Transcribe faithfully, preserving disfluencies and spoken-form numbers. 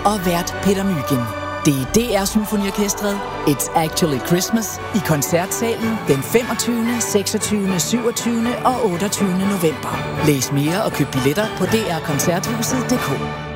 og vært Peter Mygind. Det er D R Symfoniorkestret It's Actually Christmas i Koncertsalen den femogtyvende, seksogtyvende, syvogtyvende og otteogtyvende november. Læs mere og køb billetter på d r koncerthuset punktum d k.